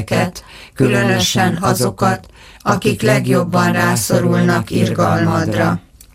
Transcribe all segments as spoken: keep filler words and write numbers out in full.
különösen azokat, akik legjobban rászorulnak irgalmadra.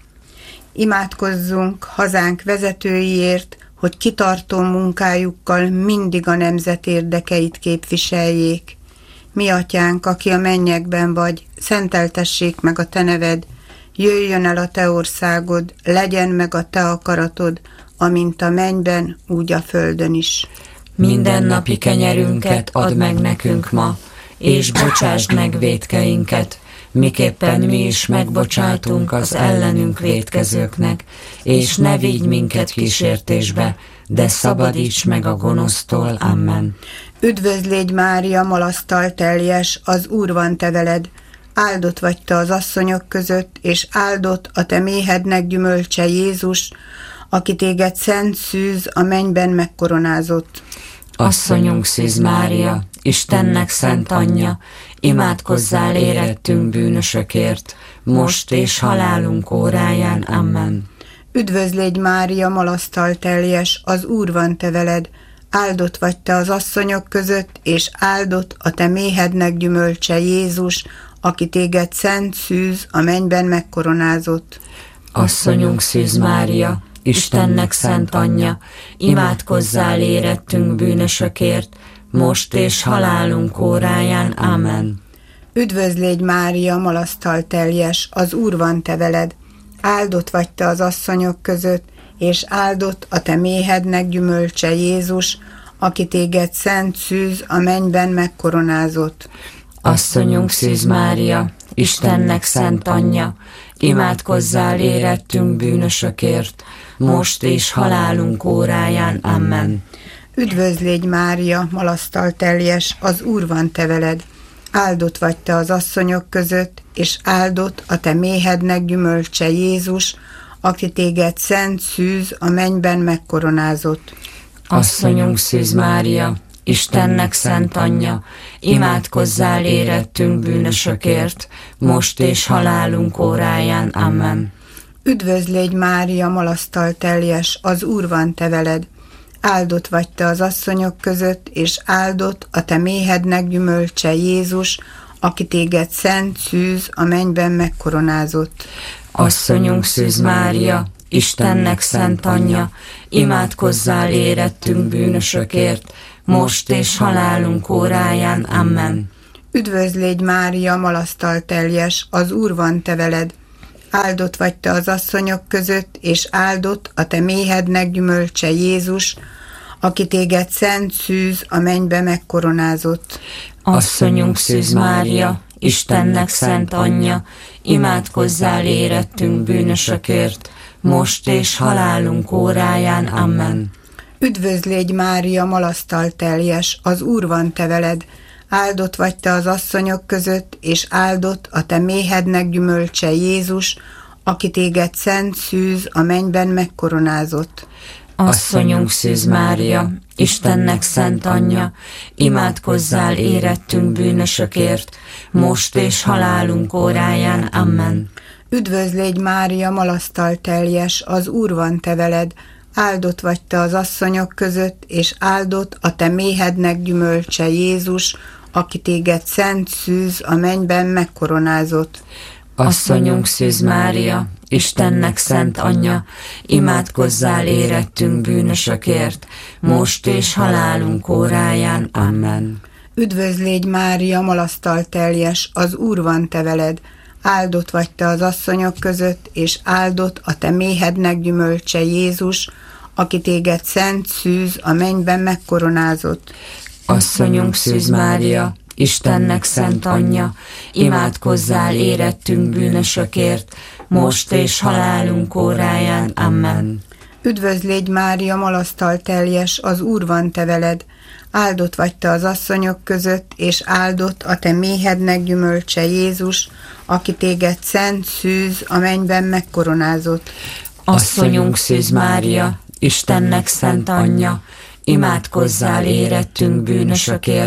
Imádkozzunk hazánk vezetőiért, hogy kitartó munkájukkal mindig a nemzet érdekeit képviseljék. Mi atyánk, aki a mennyekben vagy, szenteltessék meg a te neved, jöjjön el a te országod, legyen meg a te akaratod, amint a mennyben, úgy a földön is. Mindennapi kenyerünket add meg nekünk ma, és bocsásd meg vétkeinket, miképpen mi is megbocsátunk az ellenünk vétkezőknek, és ne vigy minket kísértésbe, de szabadíts meg a gonosztól. Amen. Üdvözl légy Mária, malasztal teljes, az Úr van te veled, áldott vagy te az asszonyok között, és áldott a te méhednek gyümölcse Jézus, aki téged szent szűz a mennyben megkoronázott. Asszonyunk Szűz Mária, Istennek szent anyja, imádkozzál érettünk bűnösökért, most és halálunk óráján. Amen. Üdvözl légy Mária, malasztal teljes, az Úr van te veled, áldott vagy te az asszonyok között, és áldott a te méhednek gyümölcse Jézus, aki téged szent szűz a mennyben megkoronázott. Asszonyunk Szűz Mária, Istennek szent anyja, imádkozzál érettünk bűnösökért, most és halálunk óráján. Amen. Üdvözl légy Mária, malasztal teljes, az Úr van te veled, áldott vagy te az asszonyok között, és áldott a te méhednek gyümölcse Jézus, aki téged szent szűz a mennyben megkoronázott. Asszonyunk Szűz Mária, Istennek szent anyja, imádkozzál érettünk bűnösökért, most és halálunk óráján. Amen. Üdvözl légy Mária, malasztal teljes, az Úr van te veled, áldott vagy te az asszonyok között, és áldott a te méhednek gyümölcse Jézus, aki téged szent szűz a mennyben megkoronázott. Asszonyunk Szűz Mária, Istennek szent anyja, imádkozzál érettünk bűnösökért, most és halálunk óráján. Amen. Üdvözl légy Mária, malasztal teljes, az Úr van te veled, áldott vagy te az asszonyok között, és áldott a te méhednek gyümölcse Jézus, aki téged szent szűz a mennyben megkoronázott. Asszonyunk Szűz Mária, Istennek szent anyja, imádkozzál érettünk bűnösökért, most és halálunk óráján. Amen. Üdvözl légy Mária, malasztal teljes, az Úr van te veled, áldott vagy te az asszonyok között, és áldott a te méhednek gyümölcse Jézus, aki téged szent szűz a mennybe megkoronázott. Asszonyunk Szűz Mária, Istennek szent anyja, imádkozzál érettünk bűnösökért, most és halálunk óráján. Amen. Üdvözl légy Mária, malasztal teljes, az Úr van te veled, áldott vagy te az asszonyok között, és áldott a te méhednek gyümölcse Jézus, aki téged szent szűz a mennyben megkoronázott. Asszonyunk Szűz Mária, Istennek szent anyja, imádkozzál érettünk bűnösökért, most és halálunk óráján. Amen. Üdvözl légy Mária, malasztal teljes, az Úr van te veled, áldott vagy te az asszonyok között, és áldott a te méhednek gyümölcse Jézus, aki téged szent szűz a mennyben megkoronázott. Asszonyunk Szűz Mária, Istennek szent anyja, imádkozzál érettünk bűnösökért, most és halálunk óráján. Amen. Üdvözl légy Mária, malasztal teljes, az Úr van te veled, áldott vagy te az asszonyok között, és áldott a te méhednek gyümölcse Jézus, aki téged szent szűz a mennyben megkoronázott. Asszonyunk Szűz Mária, Istennek szent anyja, imádkozzál érettünk bűnösökért, most és halálunk óráján. Amen. Üdvözl légy Mária, malasztal teljes, az Úr van te veled, áldott vagy te az asszonyok között, és áldott a te méhednek gyümölcse Jézus, aki téged szent szűz a mennyben megkoronázott. Asszonyunk Szűz Mária, Istennek szent anyja, imádkozzál érettünk bűnösökért,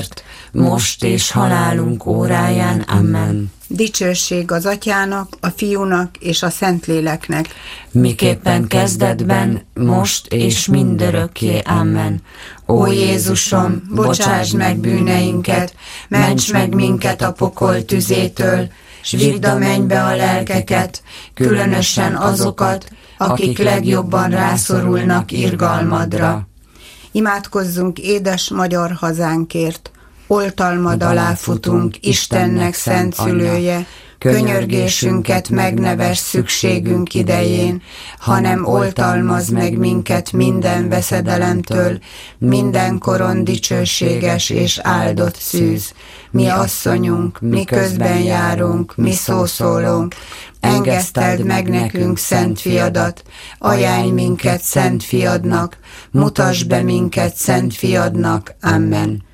most és halálunk óráján. Amen. Dicsőség az Atyának, a Fiúnak és a Szentléleknek, miképpen kezdetben, most és mindörökké. Amen. Ó Jézusom, bocsásd meg bűneinket, ments meg minket a pokol tüzétől, s vidd a mennybe a lelkeket, különösen azokat, akik legjobban rászorulnak irgalmadra. Imádkozzunk édes magyar hazánkért, oltalmad alá futunk, Istennek szent szülője, könyörgésünket megneves szükségünk idején, hanem oltalmazz meg minket minden veszedelemtől, mindenkoron dicsőséges és áldott szűz. Mi asszonyunk, mi közben járunk, mi szószólónk, engeszteld meg nekünk szent fiadat, ajánlj minket szent fiadnak, mutasd be minket szent fiadnak. Amen.